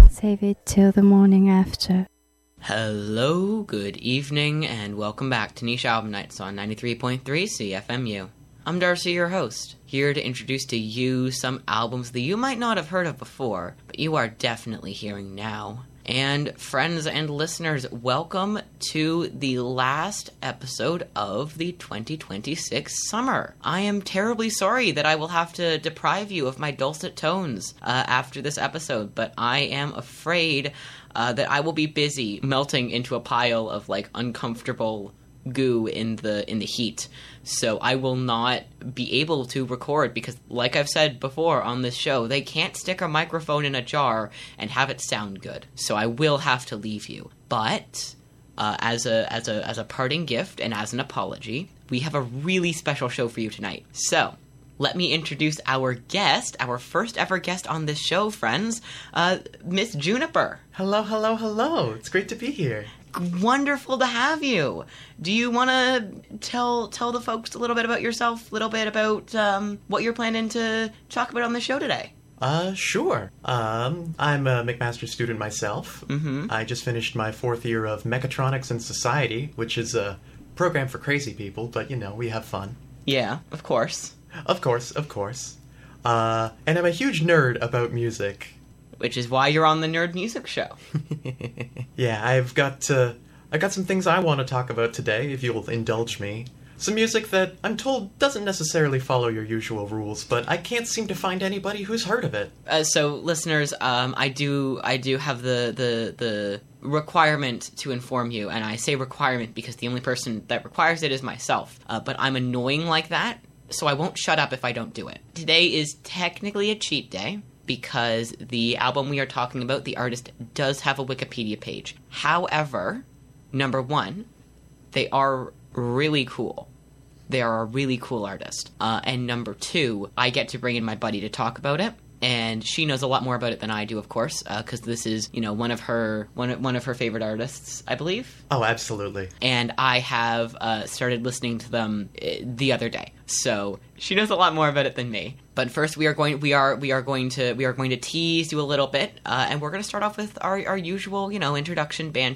Save it till the morning after. Hello, good evening, and welcome back to Niche Album Nights on 93.3 CFMU. I'm Darcy, your host, here to introduce to you some albums that you might not have heard of before, but you are definitely hearing now. And friends and listeners, welcome to the last episode of the 2026 summer. I am terribly sorry that I will have to deprive you of my dulcet tones after this episode, but I am afraid that I will be busy melting into a pile of uncomfortable goo in the heat. So I will not be able to record because, like I've said before on this show, they can't stick a microphone in a jar and have it sound good. So I will have to leave you. But as a parting gift and as an apology, we have a really special show for you tonight. So let me introduce our guest, our first ever guest on this show, friends, Miss Juniper. Hello, hello, hello. It's great to be here. Wonderful to have you. Do you want to tell the folks a little bit about yourself, a little bit about what you're planning to talk about on the show today? Sure. I'm a McMaster student myself. Mm-hmm. I just finished my 4th year of Mechatronics and Society, which is a program for crazy people, but, we have fun. Yeah, of course. Of course. And I'm a huge nerd about music. Which is why you're on the Nerd Music Show. Yeah, I've got some things I want to talk about today, if you'll indulge me. Some music that I'm told doesn't necessarily follow your usual rules, but I can't seem to find anybody who's heard of it. So, listeners, I do have the requirement to inform you, and I say requirement because the only person that requires it is myself. But I'm annoying like that, so I won't shut up if I don't do it. Today is technically a cheat day, because the album we are talking about, the artist, does have a Wikipedia page. However, number one, they are really cool. They are a really cool artist. And number two, I get to bring in my buddy to talk about it. And she knows a lot more about it than I do, of course, because this is, one of her favorite artists, I believe. Oh, absolutely. And I have started listening to them the other day, so she knows a lot more about it than me. But first, we are going to tease you a little bit, and we're going to start off with our usual, introduction band.